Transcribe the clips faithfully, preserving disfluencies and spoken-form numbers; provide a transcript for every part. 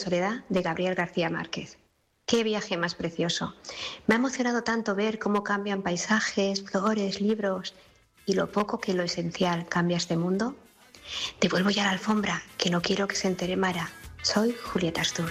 soledad de Gabriel García Márquez. ¡Qué viaje más precioso! Me ha emocionado tanto ver cómo cambian paisajes, flores, libros y lo poco que lo esencial cambia este mundo. Devuelvo ya la alfombra, que no quiero que se entere Mara. Soy Julieta Astur.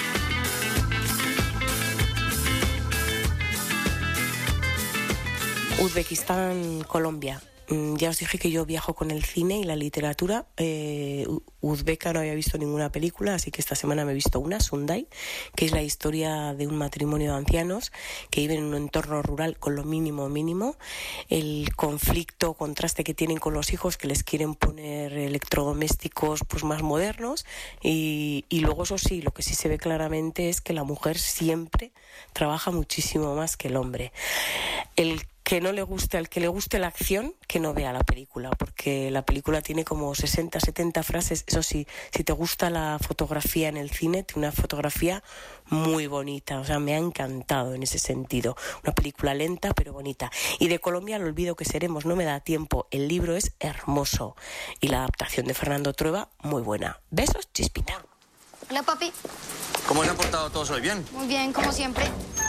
Uzbekistán, Colombia. Ya os dije que yo viajo con el cine y la literatura. Eh, uzbeca no había visto ninguna película, así que esta semana me he visto una, Sunday, que es la historia de un matrimonio de ancianos que viven en un entorno rural con lo mínimo mínimo. El conflicto, contraste que tienen con los hijos, que les quieren poner electrodomésticos pues más modernos. Y, y luego, eso sí, lo que sí se ve claramente es que la mujer siempre trabaja muchísimo más que el hombre. El que no le guste, al que le guste la acción, que no vea la película, porque la película tiene como sesenta, setenta frases. Eso sí, si te gusta la fotografía en el cine, tiene una fotografía muy bonita, o sea, me ha encantado en ese sentido. Una película lenta pero bonita. Y de Colombia, El olvido que seremos, no me da tiempo. El libro es hermoso y la adaptación de Fernando Trueba, muy buena. Besos, Chispita. Hola, papi. ¿Cómo se han portado todos hoy? ¿Bien? Muy bien, como siempre.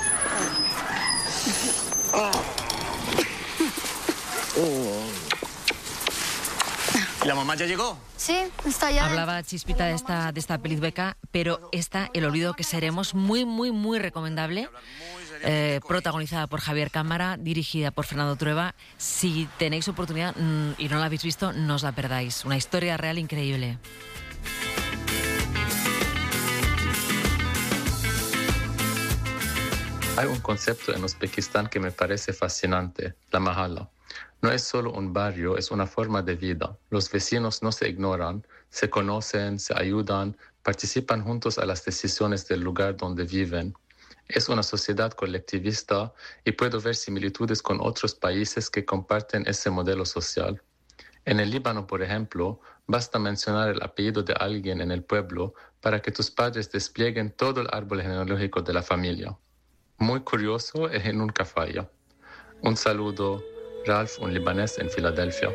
¿Y la mamá ya llegó? Sí, está ya. Hablaba Chispita de esta, de esta peli uzbeca, pero esta, El olvido que seremos, muy, muy, muy recomendable. Eh, protagonizada por Javier Cámara, dirigida por Fernando Trueba. Si tenéis oportunidad mmm, y no la habéis visto, no os la perdáis. Una historia real increíble. Hay un concepto en Uzbekistán que me parece fascinante, la mahala. No es solo un barrio, es una forma de vida. Los vecinos no se ignoran, se conocen, se ayudan, participan juntos a las decisiones del lugar donde viven. Es una sociedad colectivista y puedo ver similitudes con otros países que comparten ese modelo social. En el Líbano, por ejemplo, basta mencionar el apellido de alguien en el pueblo para que tus padres desplieguen todo el árbol genealógico de la familia. Muy curioso y nunca falla. Un saludo, Ralph, un libanés en Filadelfia.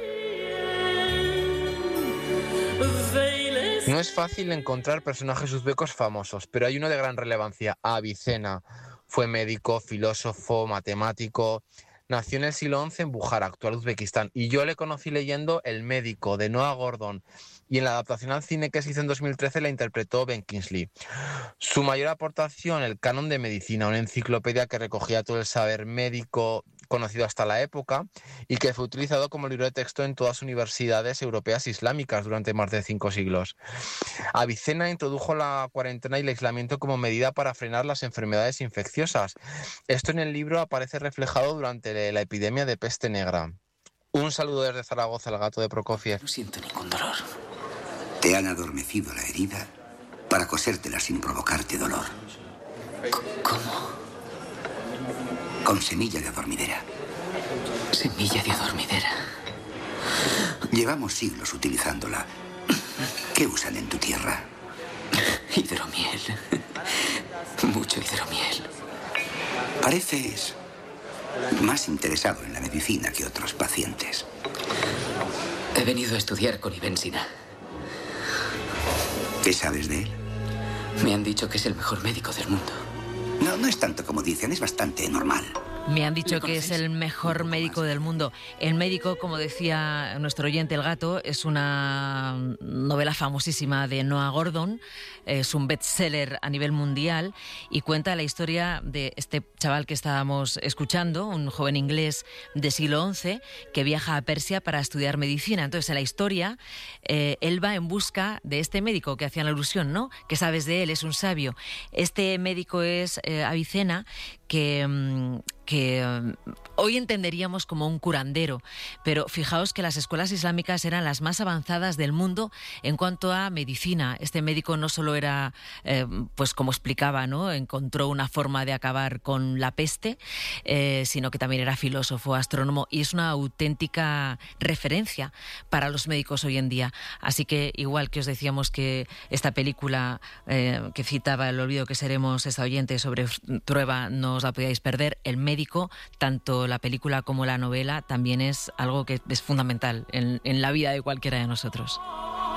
No es fácil encontrar personajes uzbecos famosos, pero hay uno de gran relevancia, Avicena. Fue médico, filósofo, matemático. Nació en el siglo once en Bujar, actual Uzbekistán, y yo le conocí leyendo El médico, de Noah Gordon, y en la adaptación al cine que se hizo en dos mil trece la interpretó Ben Kingsley. Su mayor aportación, el Canon de Medicina, una enciclopedia que recogía todo el saber médico conocido hasta la época y que fue utilizado como libro de texto en todas las universidades europeas islámicas durante más de cinco siglos. Avicena introdujo la cuarentena y el aislamiento como medida para frenar las enfermedades infecciosas. Esto en el libro aparece reflejado durante la epidemia de peste negra. Un saludo desde Zaragoza, el gato de Prokofiev. No siento ningún dolor. Te han adormecido la herida para cosértela sin provocarte dolor. ¿Cómo? Con semilla de adormidera. Semilla de adormidera. Llevamos siglos utilizándola. ¿Qué usan en tu tierra? Hidromiel. Mucho hidromiel. Pareces más interesado en la medicina que otros pacientes. He venido a estudiar con Ibn Sina. ¿Qué sabes de él? Me han dicho que es el mejor médico del mundo. No, no es tanto como dicen, es bastante normal. Me han dicho que es el mejor médico del mundo. El médico, como decía nuestro oyente, El gato, es una novela famosísima de Noah Gordon. Es un bestseller a nivel mundial y cuenta la historia de este chaval que estábamos escuchando, un joven inglés de siglo once que viaja a Persia para estudiar medicina. Entonces, en la historia, eh, él va en busca de este médico que hacían la alusión, ¿no? ¿Qué sabes de él? Es un sabio. Este médico es eh, Avicena, que, que hoy entenderíamos como un curandero, pero fijaos que las escuelas islámicas eran las más avanzadas del mundo en cuanto a medicina. Este médico no solo era, eh, pues como explicaba, ¿no?, encontró una forma de acabar con la peste, eh, sino que también era filósofo, astrónomo, y es una auténtica referencia para los médicos hoy en día. Así que, igual que os decíamos que esta película eh, que citaba El olvido que seremos, esta oyente, sobre Trueba, nos la podíais perder, El médico, tanto la película como la novela, también es algo que es fundamental en, en la vida de cualquiera de nosotros.